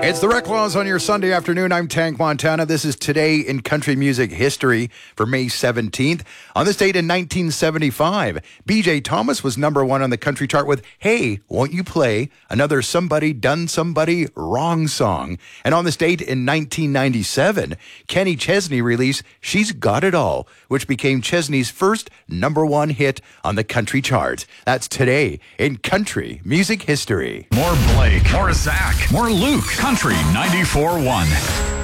It's the Rec Laws on your Sunday afternoon. I'm Tank Montana. This is Today in Country Music History for May 17th. On this date in 1975, B.J. Thomas was number one on the country chart with Hey, Won't You Play? Another Somebody Done Somebody Wrong song. And on this date in 1997, Kenny Chesney released She's Got It All, which became Chesney's first number one hit on the country charts. That's Today in Country Music History. More Blake, more Zach, more Luke. Country 94.1.